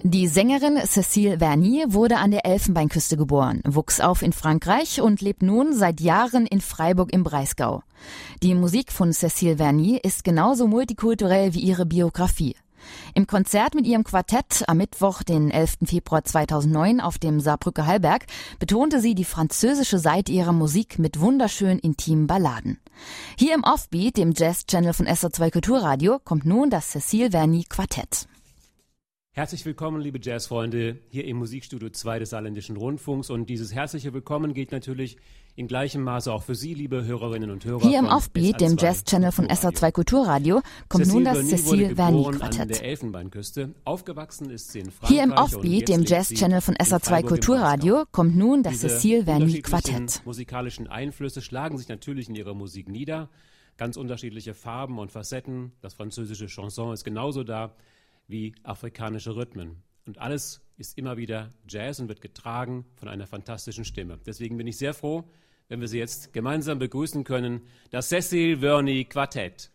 Die Sängerin Cécile Verny wurde an der Elfenbeinküste geboren, wuchs auf in Frankreich und lebt nun seit Jahren in Freiburg im Breisgau. Die Musik von Cécile Verny ist genauso multikulturell wie ihre Biografie. Im Konzert mit ihrem Quartett am Mittwoch, den 11. Februar 2009 auf dem Saarbrücker Hallberg, betonte sie die französische Seite ihrer Musik mit wunderschönen, intimen Balladen. Hier im Offbeat, dem Jazz-Channel von SR2 Kulturradio, kommt nun das Cécile Verny Quartett. Herzlich willkommen, liebe Jazzfreunde, hier im Musikstudio 2 des Saarländischen Rundfunks. Und dieses herzliche Willkommen gilt natürlich in gleichem Maße auch für Sie, liebe Hörerinnen und Hörer. Hier im Offbeat, dem Jazz-Channel von SR2 Kulturradio, kommt nun das Cécile Verny Quartett. An der Elfenbeinküste. Aufgewachsen ist sie in Frankreich. Hier im Offbeat, dem Jazz-Channel von SR2 Kulturradio, kommt nun das Cécile Verny Quartett. Musikalischen Einflüsse schlagen sich natürlich in ihrer Musik nieder. Ganz unterschiedliche Farben und Facetten. Das französische Chanson ist genauso da wie afrikanische Rhythmen. Und alles ist immer wieder Jazz und wird getragen von einer fantastischen Stimme. Deswegen bin ich sehr froh, wenn wir Sie jetzt gemeinsam begrüßen können, das Cécile Verny Quartett.